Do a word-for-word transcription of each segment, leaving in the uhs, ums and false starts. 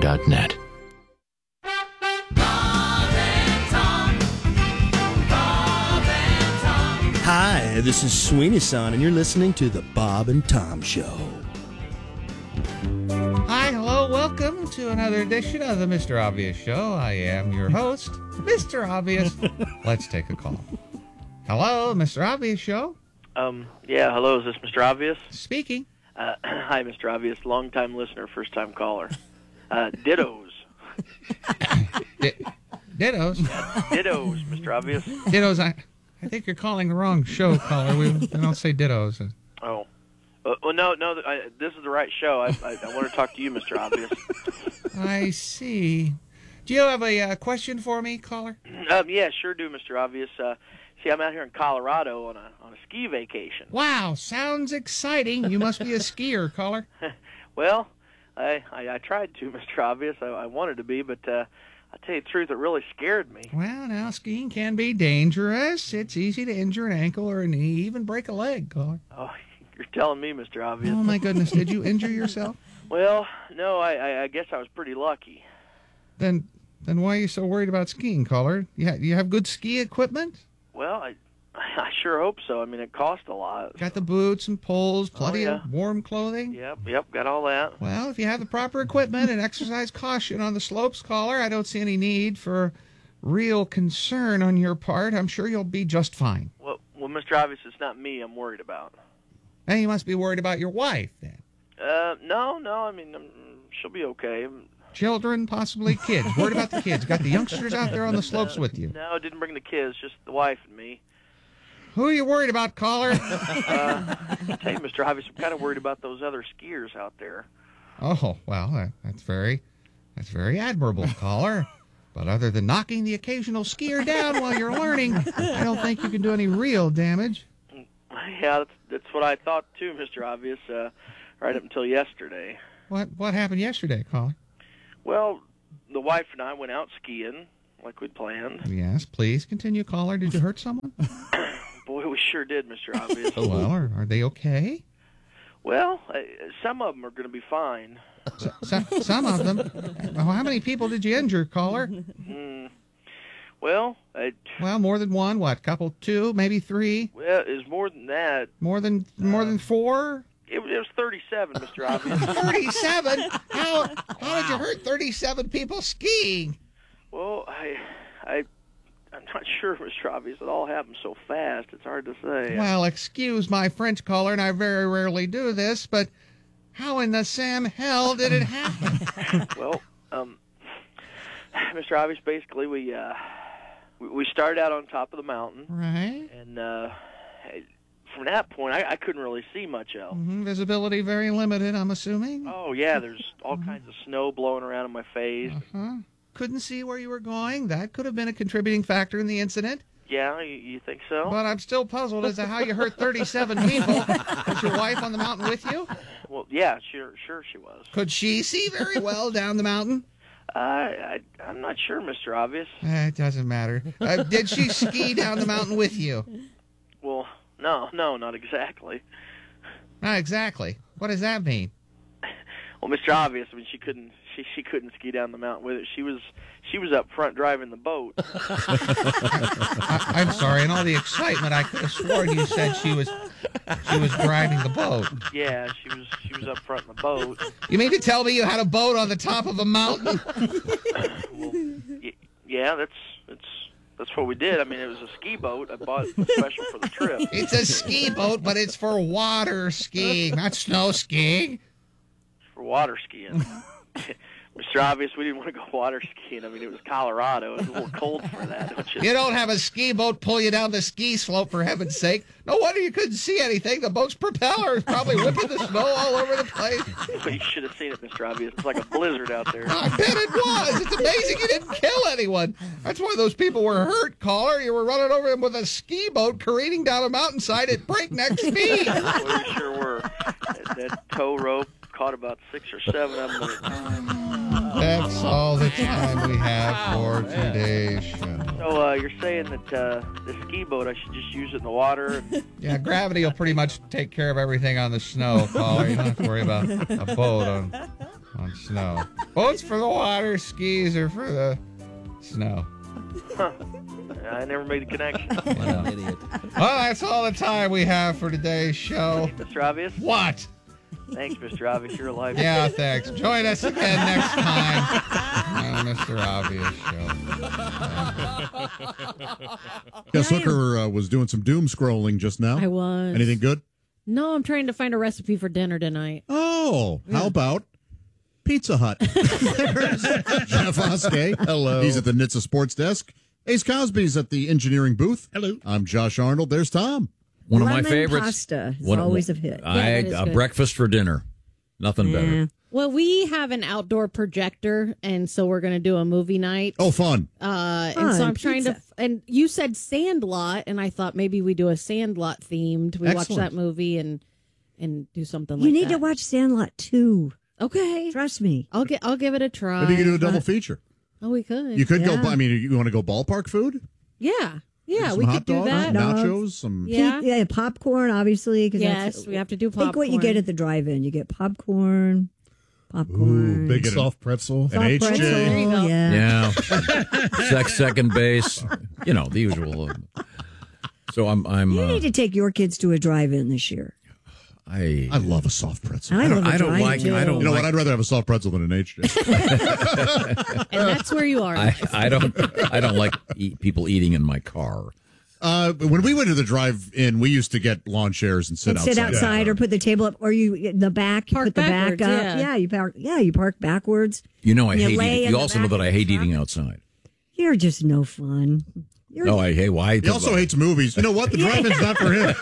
dot net. Hi, this is Sweeney-san, and you're listening to The Bob and Tom Show. Hi, hello, welcome to another edition of the Mister Obvious Show. I am your host, Mister Obvious. Let's take a call. Hello, Mister Obvious Show. Um, yeah, hello, is this Mister Obvious? Speaking. Uh, hi, Mister Obvious, long-time listener, first-time caller. Uh, dittos. D- dittos. Dittos, Mister Obvious. Dittos, I, I think you're calling the wrong show, caller. We, we don't say dittos. Oh. Uh, well, no, no, I, this is the right show. I, I, I want to talk to you, Mister Obvious. I see. Do you have a uh, question for me, caller? Um, yeah, sure do, Mister Obvious. Uh, see, I'm out here in Colorado on a on a ski vacation. Wow, sounds exciting. You must be a skier, caller. Well, I, I I tried to, Mister Obvious. I, I wanted to be, but uh, I'll tell you the truth, it really scared me. Well, now, skiing can be dangerous. It's easy to injure an ankle or a knee, even break a leg, caller. Oh, you're telling me, Mister Obvious. Oh, my goodness. Did you injure yourself? Well, no, I, I, I guess I was pretty lucky. Then then why are you so worried about skiing, caller? You, ha- you have good ski equipment? Well, I, I sure hope so. I mean, it cost a lot. Got the boots and poles, plenty Oh, yeah. of warm clothing? Yep, yep, got all that. Well, if you have the proper equipment and exercise caution on the slopes, caller, I don't see any need for real concern on your part. I'm sure you'll be just fine. Well, well, Mister Obvious, it's not me I'm worried about. And you must be worried about your wife, then. Uh, no, no, I mean, um, she'll be okay. Children, possibly kids. Worried about the kids. Got the youngsters out there on the slopes with you. No, didn't bring the kids, just the wife and me. Who are you worried about, caller? Uh, I tell you, Mister Obvious, I'm kind of worried about those other skiers out there. Oh, well, that, that's very, that's very admirable, caller. But other than knocking the occasional skier down while you're learning, I don't think you can do any real damage. Yeah, that's, that's what I thought too, Mister Obvious, uh, right up until yesterday. What what happened yesterday, caller? Well, the wife and I went out skiing like we'd planned. Yes, please continue, caller. Did you hurt someone? Boy, we sure did, Mister Obvious. Oh, well, are, are they okay? Well, uh, some of them are going to be fine. So, so, some of them. Oh, how many people did you injure, caller? Mm, well, I, Well, more than one. What? Couple, two, maybe three. well, it was more than that. More than more than four. It, it was thirty-seven, Mister Obvious. Thirty-seven. How how did you hurt thirty-seven people skiing? Well, I, I, I'm not sure, Mister Obvious. It all happened so fast. It's hard to say. Well, excuse my French, caller, and I very rarely do this, but how in the Sam hell did it happen? Well, um, Mister Obvious, basically we uh, we, we started out on top of the mountain, Right. and uh, from that point, I, I couldn't really see much else. Mm-hmm. Visibility very limited, I'm assuming. Oh yeah, there's all kinds of snow blowing around in my face. Uh-huh. Couldn't see where you were going. That could have been a contributing factor in the incident. Yeah, you, you think so? But I'm still puzzled as to how you hurt thirty-seven people. Was your wife on the mountain with you? Well, yeah, sure, sure she was. Could she see very well down the mountain? Uh, I, I'm not sure, Mister Obvious. Eh, it doesn't matter. Uh, did she ski down the mountain with you? Well, no, no, not exactly. Not exactly. What does that mean? Well, Mister Obvious, I mean, she couldn't, she, she couldn't ski down the mountain with it. She was, she was up front driving the boat. I, I'm sorry. In all the excitement, I could have sworn you said she was, she was driving the boat. Yeah, she was, she was up front in the boat. You mean to tell me you had a boat on the top of a mountain? Well, y- yeah, that's, that's, that's what we did. I mean, it was a ski boat. I bought it special for the trip. It's a ski boat, but it's for water skiing, not snow skiing. For water skiing. Mister Obvious, we didn't want to go water skiing. I mean, it was Colorado. It was a little cold for that, don't you? You don't have a ski boat pull you down the ski slope, for heaven's sake. No wonder you couldn't see anything. The boat's propeller is probably whipping the snow all over the place. Well, you should have seen it, Mister Obvious. It's like a blizzard out there. I bet it was. It's amazing you didn't kill anyone. That's why those people were hurt, caller. You were running over them with a ski boat careening down a mountainside at breakneck speed. Well, we sure were. That, that tow rope caught about six or seven of them. That's all the time we have for today's show. So uh, you're saying that uh, the ski boat, I should just use it in the water? And... Yeah, gravity will pretty much take care of everything on the snow, caller. You don't have to worry about a boat on on snow. Boats for the water, skis are for the snow. Huh. I never made a connection. What an idiot. Well, that's all the time we have for today's show. Mister Obvious? What? Thanks, Mister Obvious. You're alive. Yeah, thanks. Join us again next time on the Mister Obvious Show. Gus Hooker uh, was doing some doom scrolling just now. I was. Anything good? No, I'm trying to find a recipe for dinner tonight. Oh, how about Pizza Hut? There's Jeff Oskey. Hello. He's at the N H T S A Sports Desk. Ace Cosby's at the engineering booth. Hello. I'm Josh Arnold. There's Tom. One of Lemon my favorites. pasta is One- always a hit. I Yeah, that is uh, good. breakfast for dinner. Nothing Yeah. better. Well, we have an outdoor projector, and so we're going to do a movie night. Oh, fun. Uh, and Fun, so I'm trying to. pizza. And you said Sandlot, and I thought maybe we do a Sandlot themed. We watch Excellent. that movie and and do something You like need that. to watch Sandlot too. Okay, Trust me. I'll get. I'll give it a try. Maybe you can do a double feature. Oh, we could. You could Yeah. go, I mean, you want to go ballpark food? Yeah, yeah, Some we hot could do dogs, that. Dogs. nachos, some. Yeah. Keep- yeah, popcorn, obviously. Cause Yes, that's, we have to do Think what you popcorn. get at the drive-in. You get popcorn, popcorn, Ooh, big soft pretzel. An soft H J. pretzel, There you go. Yeah. Yeah. Sex, second base. You know, the usual. uh, So I'm. I'm. You Uh, need to take your kids to a drive-in this year. I. I love a soft pretzel. I, I don't- love a I don't drive-in, like- too. I don't You know like- what? I'd rather have a soft pretzel than an H J. And that's where you are. I, I don't. I don't like eat, people eating in my car. Uh, when we went to the drive-in, we used to get lawn chairs and sit And outside. sit outside or put the table up, or you the back. You Park put the backwards, back up. yeah. you park. Yeah, you park backwards. You know, I You hate lay eating. in You the also know back that I of the hate truck. eating outside. You're just no fun. You're, No, I hate. Why? He also hates movies. You know what? The drive-in's not for him.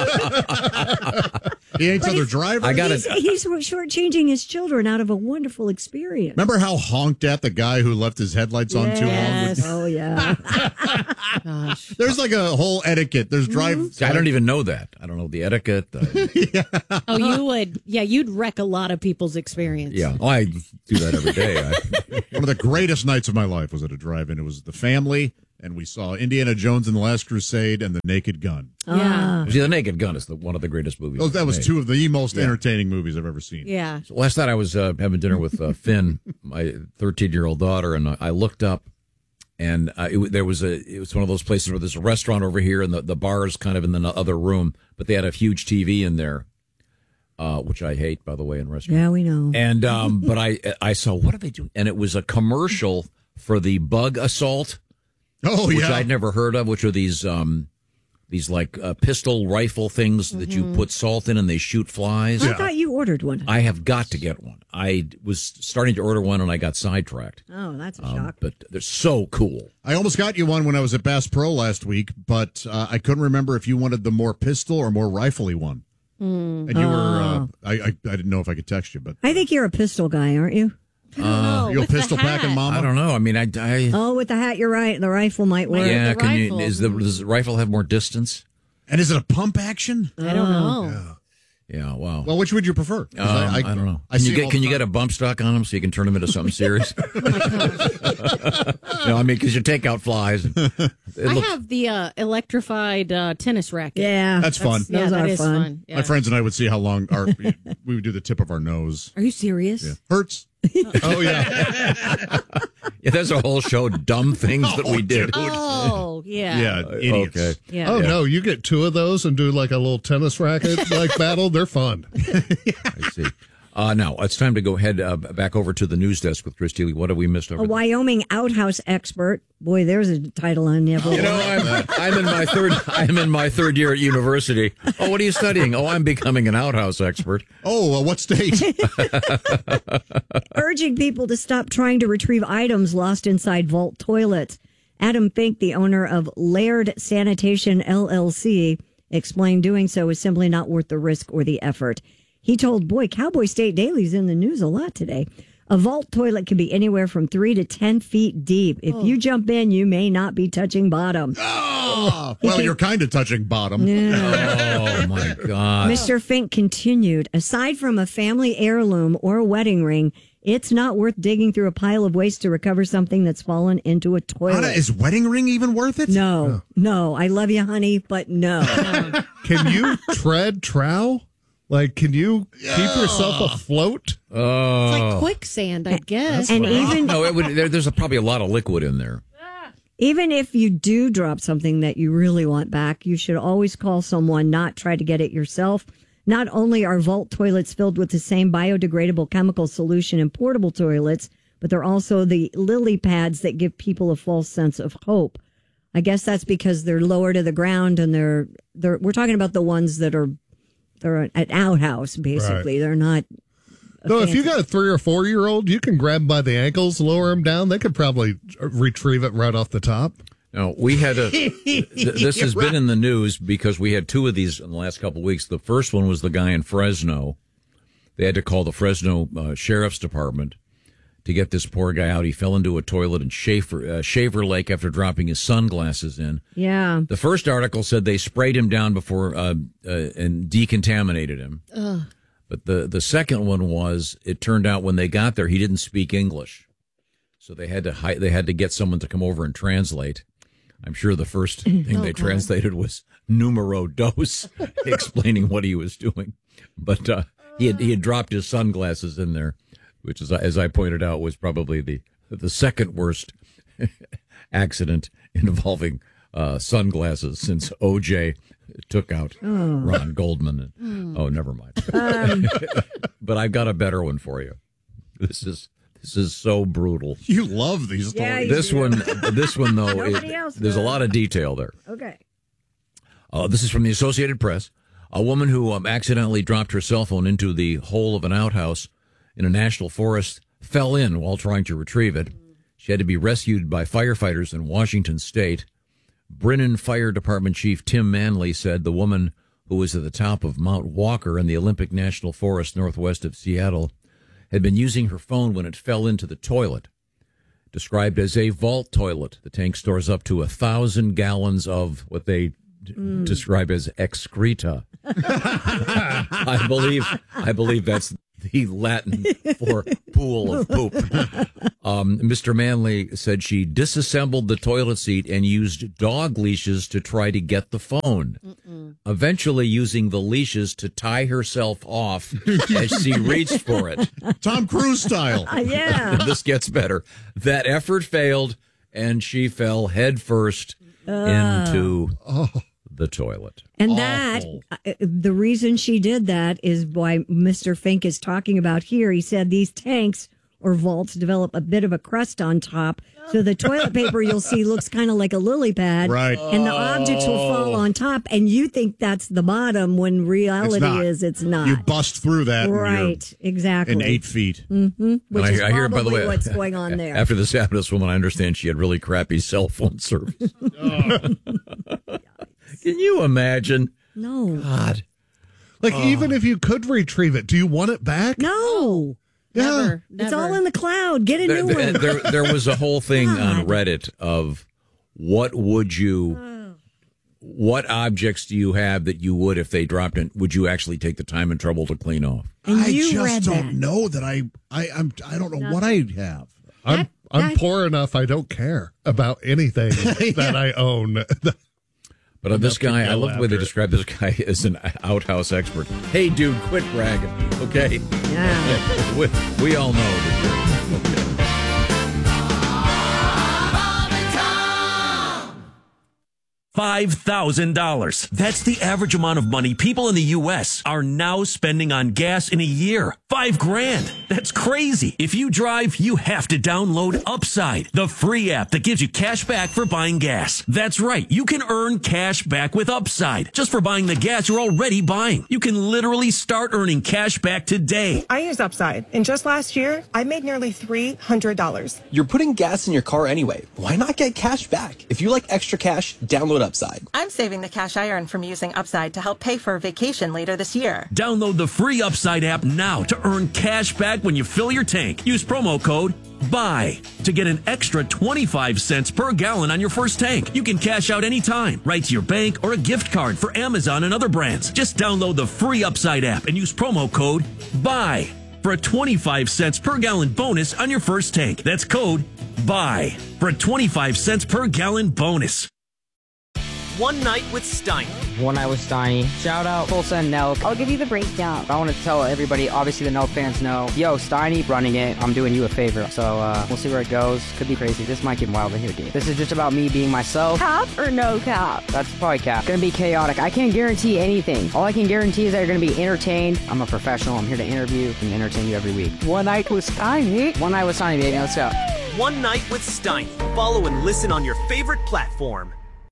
He hates But other he's- drivers. I got he's, it. he's shortchanging his children out of a wonderful experience. Remember how honked at the guy who left his headlights on too long? Yes. Oh yeah. Gosh. There's like a whole etiquette. There's drive. See, I don't even know that. I don't know the etiquette. Uh, Oh, you would. Yeah, you'd wreck a lot of people's experience. yeah, oh, I do that every day. I, One of the greatest nights of my life was at a drive-in. It was the family, and we saw Indiana Jones and the Last Crusade and The Naked Gun. Yeah. see, The Naked Gun is the, one of the greatest movies. Oh, that was made. two of the most entertaining movies I've ever seen. Yeah. So last night I was uh, having dinner with uh, Finn, my thirteen-year-old daughter, and I looked up, and uh, it, there was a. It was one of those places where there's a restaurant over here, and the, the bar is kind of in the other room, but they had a huge T V in there, uh, which I hate, by the way, in restaurants. Yeah, we know. And um, but I I saw, what are they doing? And it was a commercial for the bug assault, Oh, which yeah. I'd never heard of, which are these um, these like uh, pistol rifle things that you put salt in and they shoot flies. I thought you ordered one. I have got to get one. I was starting to order one and I got sidetracked. Oh, that's a Um, shock. but they're so cool. I almost got you one when I was at Bass Pro last week, but uh, I couldn't remember if you wanted the more pistol or more rifle-y one. And you were, uh, I, I I didn't know if I could text you, but I think you're a pistol guy, aren't you? I don't know. you a With the pistol packing hat. mama? I don't know. I mean, I, I Oh, with the hat, you're right. The rifle might work. yeah. the Can rifle. you? Is the does the rifle have more distance? And is it a pump action? I don't know. Yeah. Wow. Well, which would you prefer? 'Cause Um, I, don't know. I Can see you them get all can the you get time. a bump stock on them so you can turn them into something serious? No, I mean because you take out flies. And it I looks, have the uh, electrified uh, tennis racket. Yeah. That's fun. Yeah, Those that are is fun. fun. Yeah. My friends and I would see how long our we would do the tip of our nose. Are you serious? Yeah. Hurts. Oh, yeah. yeah, there's a whole show of dumb things that we did. Oh, yeah. Yeah, idiots. Okay. Yeah. Oh, no, you get two of those and do like a little tennis racket like battle. They're fun. I see. Uh, now it's time to go head uh, back over to the news desk with Chris Teeley. What have we missed over A there? Wyoming outhouse expert. Boy, there's a title on you. You know, I'm, I'm in my third. I'm in my third year at university. Oh, what are you studying? Oh, I'm becoming an outhouse expert. Oh, uh, what state? Urging people to stop trying to retrieve items lost inside vault toilets. Adam Fink, the owner of Laird Sanitation L L C, explained doing so is simply not worth the risk or the effort. He told Boy Cowboy State Daily's in the news a lot today. A vault toilet can be anywhere from three to ten feet deep. If you jump in, you may not be touching bottom. Oh, well, you're kind of touching bottom. Oh my God! Mister Fink continued, aside from a family heirloom or a wedding ring, it's not worth digging through a pile of waste to recover something that's fallen into a toilet. Anna, is wedding ring even worth it? No, no. I love you, honey, but no. Can you tread trowel? Like, can you keep yourself afloat? Oh, It's like quicksand, I guess. And even no, it would, there, there's a, probably a lot of liquid in there. even if you do drop something that you really want back, you should always call someone, not try to get it yourself. Not only are vault toilets filled with the same biodegradable chemical solution in portable toilets, but they're also the lily pads that give people a false sense of hope. I guess that's because they're lower to the ground, and they're they're. We're talking about the ones that are they're an outhouse, basically. Right. They're not. No, if you fancy- got a three or four year old, you can grab them by the ankles, lower them down. They could probably retrieve it right off the top. No, we had a. th- this has been in the news because we had two of these in the last couple of weeks. The first one was the guy in Fresno. They had to call the Fresno uh, Sheriff's Department to get this poor guy out. He fell into a toilet in Shaver, uh, Shaver Lake after dropping his sunglasses in. Yeah. The first article said they sprayed him down before uh, uh, and decontaminated him. Ugh. But the, the second one was, it turned out when they got there, he didn't speak English. So they had to hi- they had to get someone to come over and translate. I'm sure the first thing Oh, they God. translated was numero dos, explaining what he was doing. But uh, he had he had dropped his sunglasses in there, which is, as I pointed out, was probably the the second worst accident involving uh, sunglasses since O J took out Oh. Ron Goldman. And, oh, never mind. Um, But I've got a better one for you. This is this is so brutal. You love these Yeah, stories. you This do. one, this one though, Nobody it- else there's a does. lot of detail there. Okay. Uh, this is from the Associated Press. A woman who um, accidentally dropped her cell phone into the hole of an outhouse in a national forest fell in while trying to retrieve it. She had to be rescued by firefighters in Washington State. Brennan Fire Department Chief Tim Manley said the woman, who was at the top of Mount Walker in the Olympic National Forest northwest of Seattle, had been using her phone when it fell into the toilet. Described as a vault toilet, the tank stores up to a thousand gallons of what they d- Mm. describe as excreta. I believe, I believe that's the Latin for pool of poop. Um, Mister Manley said she disassembled the toilet seat and used dog leashes to try to get the phone, Mm-mm. eventually using the leashes to tie herself off as she reached for it. Tom Cruise style. Uh, yeah. This gets better. That effort failed, and she fell headfirst Uh. into the toilet. And that, uh, the reason she did that is why Mister Fink is talking about here. He said these tanks or vaults develop a bit of a crust on top. So the toilet paper you'll see looks kind of like a lily pad. Right. And the objects will fall on top. And you think that's the bottom when reality It's not. is it's not. You bust through that. and you're Right. Exactly. In eight feet. Mm-hmm. Which And is I, I hear, by the probably way, what's going on there. After this happened to this woman, I understand she had really crappy cell phone service. Can you imagine? No. God. Like, Oh. even if you could retrieve it, do you want it back? No. Yeah. Never, It's never. all in the cloud. Get a There, new there, one. there, there was a whole thing on God. Reddit of what would you, what objects do you have that you would, if they dropped in, would you actually take the time and trouble to clean off? And I you just read don't that. know that I, I, I'm, I don't know what I have. I'm That- I'm that- poor enough. I don't care about anything that I own. But uh, this Enough to guy, I go love the way they after it. describe this guy as an outhouse expert. Hey, dude, quit bragging, okay? Yeah. we, we all know that you're okay. five thousand dollars. That's the average amount of money people in the U S are now spending on gas in a year. Five grand. That's crazy. If you drive, you have to download Upside, the free app that gives you cash back for buying gas. That's right. You can earn cash back with Upside just for buying the gas you're already buying. You can literally start earning cash back today. I use Upside, and just last year, I made nearly three hundred dollars. You're putting gas in your car anyway. Why not get cash back? If you like extra cash, download Upside. I'm saving the cash I earn from using Upside to help pay for a vacation later this year. Download the free Upside app now to earn cash back when you fill your tank. Use promo code BUY to get an extra twenty-five cents per gallon on your first tank. You can cash out anytime, right to your bank or a gift card for Amazon and other brands. Just download the free Upside app and use promo code BUY for a twenty-five cents per gallon bonus on your first tank. That's code BUY for a twenty-five cents per gallon bonus. One Night with Steiner. One Night with Steiny. Shout out Tulsa and Nelk. I'll give you the breakdown. I want to tell everybody, obviously the Nelk fans know, yo, Steiny running it, I'm doing you a favor. So uh, we'll see where it goes. Could be crazy. This might get wild in here, dude. This is just about me being myself. Cap or no cap? That's probably cap. Gonna be chaotic. I can't guarantee anything. All I can guarantee is that you're gonna be entertained. I'm a professional. I'm here to interview and entertain you every week. One Night with Steiny. One Night with Steiny, baby. Let's go. One Night with Steiny. Follow and listen on your favorite platform.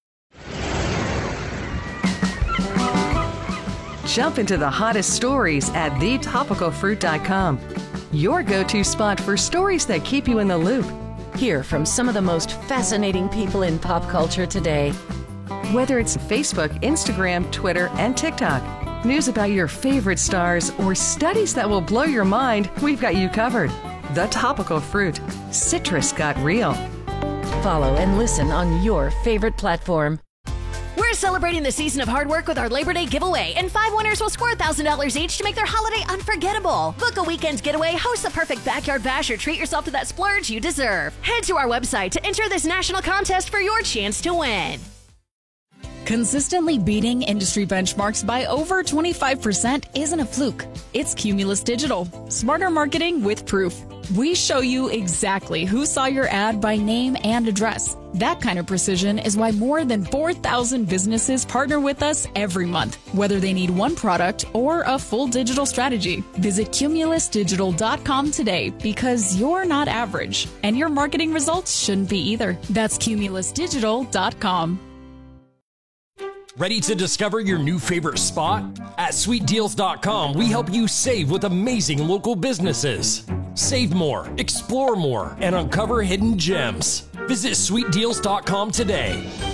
Jump into the hottest stories at the topical fruit dot com. Your go-to spot for stories that keep you in the loop. Hear from some of the most fascinating people in pop culture today. Whether it's Facebook, Instagram, Twitter, and TikTok, news about your favorite stars, or studies that will blow your mind, we've got you covered. The Topical Fruit. Citrus got real. Follow and listen on your favorite platform. We're celebrating the season of hard work with our Labor Day giveaway, and five winners will score one thousand dollars each to make their holiday unforgettable. Book a weekend getaway, host the perfect backyard bash, or treat yourself to that splurge you deserve. Head to our website to enter this national contest for your chance to win. Consistently beating industry benchmarks by over twenty-five percent isn't a fluke. It's Cumulus Digital. Smarter marketing with proof. We show you exactly who saw your ad by name and address. That kind of precision is why more than four thousand businesses partner with us every month, whether they need one product or a full digital strategy. Visit cumulus digital dot com today, because you're not average, and your marketing results shouldn't be either. That's cumulus digital dot com. Ready to discover your new favorite spot? At sweet deals dot com, we help you save with amazing local businesses. Save more, explore more, and uncover hidden gems. Visit sweet deals dot com today.